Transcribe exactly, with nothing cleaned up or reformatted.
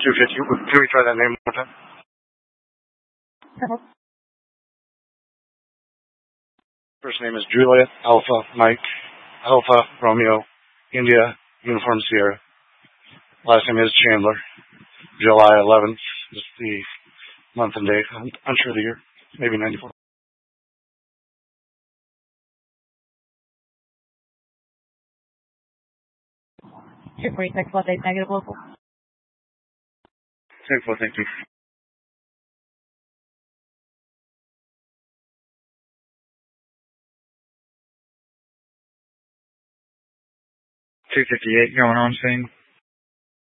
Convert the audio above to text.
two fifty. Can we try that name one more time? First name is Juliet Alpha Mike Alpha Romeo India Uniform Sierra. Last name is Chandler. July eleventh is the month and day. I'm unsure of the year. Maybe ninety-four. Two forty-six, what date negative local? Thank you. Thank you. two fifty-eight going on scene.